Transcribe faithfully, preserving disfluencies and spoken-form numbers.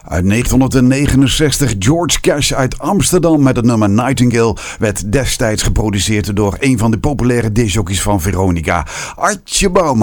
Uit negentien negenenzestig, George Cash uit Amsterdam met het nummer Nightingale werd destijds geproduceerd door een van de populaire discjockeys van Veronica, Artje Bouwman.